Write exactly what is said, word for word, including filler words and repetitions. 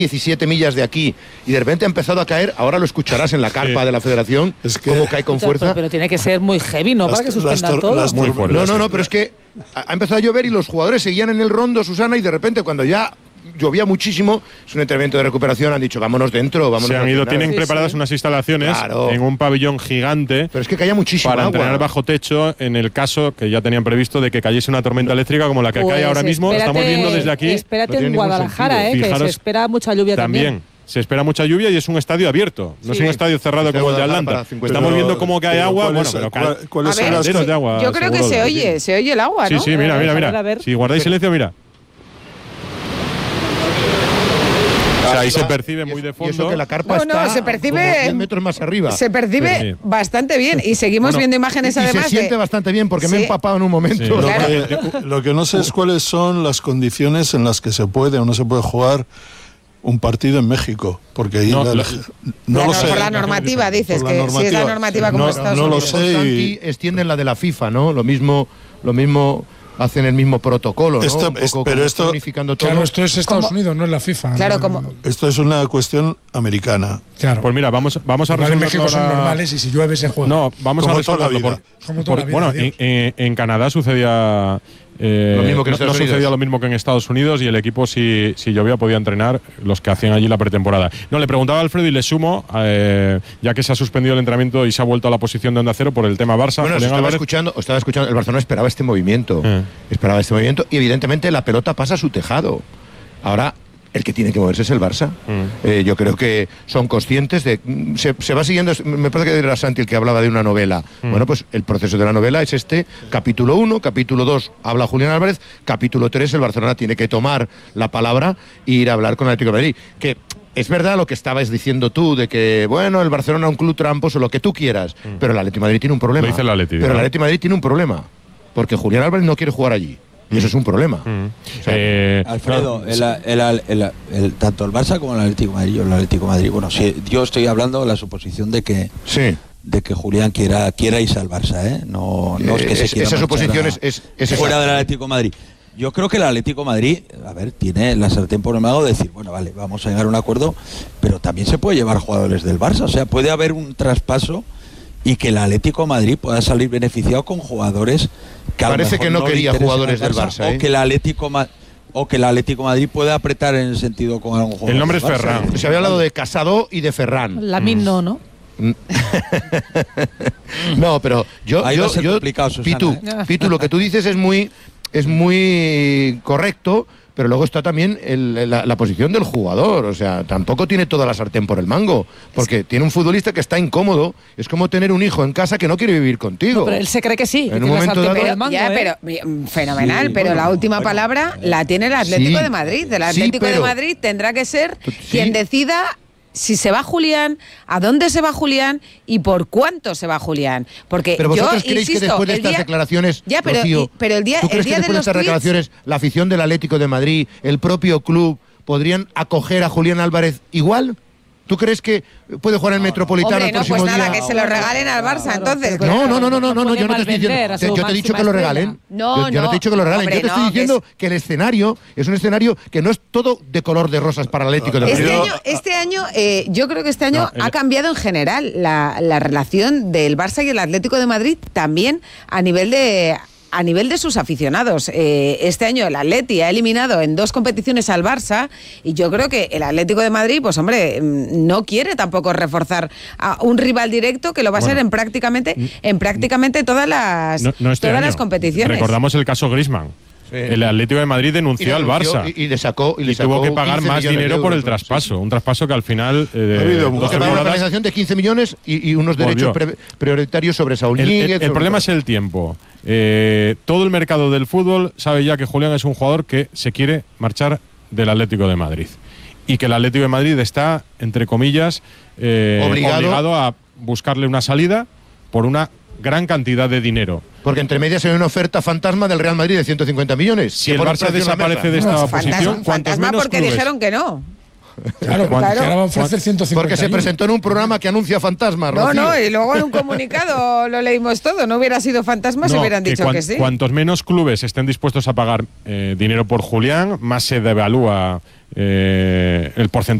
diecisiete millas de aquí y de repente ha empezado a caer, ahora lo escucharás en la carpa sí. de la federación, es que cómo cae con fuerza. Pero, pero tiene que ser muy heavy, ¿no? Las, para que suspendan todo. Las, muy fuerte, no, no, no, pero es que ha empezado a llover y los jugadores seguían en el rondo, Susana, y de repente cuando ya llovía muchísimo, es un entrenamiento de recuperación, han dicho vámonos dentro, vámonos. Se han ido, tienen sí, preparadas sí. unas instalaciones claro. en un pabellón gigante. Pero es que caía muchísimo para agua. entrenar bajo techo en el caso que ya tenían previsto de que cayese una tormenta eléctrica como la que pues cae ahora mismo. Espérate, estamos viendo desde aquí. Espérate no en Guadalajara, eh, que se espera mucha lluvia también. también. Se espera mucha lluvia y es un estadio abierto, no sí. es un estadio cerrado es como el de Atlanta. Estamos viendo cómo cae agua, bueno, pero ¿cuál, ¿cuáles son las de agua? Yo creo que se oye, se oye el agua, ¿no? Sí, sí, mira, mira, mira. Si guardáis silencio, mira. O sea, ahí se percibe muy de fondo. Y eso que la carpa no, está no, se percibe cien metros más arriba. Se percibe sí. bastante bien y seguimos bueno, viendo imágenes y además. Se siente de... bastante bien porque sí. me he empapado en un momento. Sí. Lo, claro. que, lo que no sé es cuáles son las condiciones en las que se puede o no se puede jugar un partido en México, porque ahí no, la, la, no la, lo sé. Por la normativa dices la que normativa, si es la normativa como no, Estados no Unidos. lo sé. Y extienden la de la FIFA, ¿no? Lo mismo, lo mismo. Hacen el mismo protocolo, ¿no? Esto, es, pero esto, unificando todo. Claro, esto es Estados ¿Cómo? Unidos, no es la FIFA. Claro, no, como. No. Esto es una cuestión americana. Claro. Pues mira, vamos, vamos a resolverlo. En México son normales y si llueve se juega. No, vamos como a resolverlo. Toda por, como toda por, la vida, bueno, en, en, en Canadá sucedía. Eh, lo mismo que en no, Estados no Unidos. sucedía lo mismo que en Estados Unidos y el equipo si, si llovía podía entrenar los que hacían allí la pretemporada. No, le preguntaba a Alfredo y le sumo, eh, ya que se ha suspendido el entrenamiento y se ha vuelto a la posición de Onda Cero por el tema Barça. Bueno, estaba escuchando, estaba escuchando, el Barcelona esperaba este movimiento, eh. esperaba este movimiento y evidentemente la pelota pasa a su tejado. Ahora el que tiene que moverse es el Barça. Mm. Eh, yo creo que son conscientes de... Se, se va siguiendo... Me parece que era Santi el que hablaba de una novela. Mm. Bueno, pues el proceso de la novela es este. Capítulo uno, capítulo dos, habla Julián Álvarez. Capítulo tres, el Barcelona tiene que tomar la palabra e ir a hablar con el Atlético de Madrid. Que es verdad lo que estabas diciendo tú, de que, bueno, el Barcelona es un club tramposo, lo que tú quieras. Mm. Pero el Atlético de Madrid tiene un problema. Lo dice el Atlético, pero ¿no? el Atlético de Madrid tiene un problema. Porque Julián Álvarez no quiere jugar allí. Y eso es un problema. Mm. O sea, eh, Alfredo, el, el, el, el, el, tanto el Barça como el Atlético de Madrid, o el Atlético de Madrid, bueno, si, yo estoy hablando de la suposición de que sí. de que Julián quiera quiera irse al Barça, ¿eh? No, no es que se es, quiera esa suposición a, es, es, es fuera del Atlético de Madrid. Yo creo que el Atlético de Madrid, a ver, tiene la sartén por el mango de decir, bueno, vale, vamos a llegar a un acuerdo, pero también se puede llevar jugadores del Barça, o sea, puede haber un traspaso y que el Atlético de Madrid pueda salir beneficiado con jugadores que parece que no, no quería jugadores del Barça, o ¿eh? que el Atlético o que el Atlético de Madrid puede apretar en el sentido con algún jugador. El nombre es Ferran. Se había hablado de Casado y de Ferran. Lamine no, ¿no? No, pero yo, Ahí yo, va a ser yo complicado, Susana, Pitu, ¿eh? Pitu, lo que tú dices es muy, es muy correcto. Pero luego está también el, la, la posición del jugador, o sea, tampoco tiene toda la sartén por el mango, porque sí. tiene un futbolista que está incómodo, es como tener un hijo en casa que no quiere vivir contigo. No, pero él se cree que sí, en que un momento dado, el mango, ya, ¿eh? pero fenomenal, sí, pero bueno, la última bueno, palabra la tiene el Atlético sí, de Madrid. El Atlético sí, pero, de Madrid tendrá que ser sí. quien decida si se va Julián, a dónde se va Julián y por cuánto se va Julián. Porque pero vosotros yo creéis insisto, que después de estas día, declaraciones, ya, pero, Rocío, y, pero el día, ¿tú crees el día que de después de los estas tweets, declaraciones la afición del Atlético de Madrid, el propio club, podrían acoger a Julián Álvarez igual? ¿Tú crees que puede jugar en el Metropolitano hombre, el no, próximo pues nada, día? que se lo regalen al Barça, claro, entonces. No, no, no, no, no, no, no yo no te estoy diciendo. Te, yo te he dicho que lo regalen. No, yo, yo no, no te he dicho que lo regalen. hombre, yo te estoy no, diciendo que, es... que el escenario es un escenario que no es todo de color de rosas para el Atlético de Madrid. Este año, este año eh, yo creo que este año no, el... ha cambiado en general la, la relación del Barça y el Atlético de Madrid, también a nivel de... a nivel de sus aficionados. Eh, este año el Atleti ha eliminado en dos competiciones al Barça y yo creo que el Atlético de Madrid, pues hombre, no quiere tampoco reforzar a un rival directo que lo va a bueno, ser en prácticamente en prácticamente todas las no, no este todas año. las competiciones. Recordamos el caso Griezmann. Sí. El Atlético de Madrid denunció, denunció al Barça y, y le sacó y, le y sacó tuvo que pagar más dinero por el traspaso, sí. un traspaso que al final eh, ha habido una penalización de quince millones y, y unos derechos pre prioritarios sobre Saúl el, Ñíguez. El, el sobre problema es el tiempo. Eh, todo el mercado del fútbol sabe ya que Julián es un jugador que se quiere marchar del Atlético de Madrid y que el Atlético de Madrid está, entre comillas, eh, obligado. obligado a buscarle una salida por una gran cantidad de dinero. Porque entre medias hay una oferta fantasma del Real Madrid de ciento cincuenta millones. Si el Barça desaparece de esta no, posición, fantasma, fantasma porque clubes? dijeron que no. Claro, claro. Que ahora va a ofrecer ciento cincuenta. Porque se presentó en un programa que anuncia fantasmas. No, Rocío. no, y luego en un comunicado lo leímos todo. No hubiera sido fantasma no, si hubieran dicho que, que sí. Cuantos menos clubes estén dispuestos a pagar eh, dinero por Julián, más se devalúa eh, el porcentaje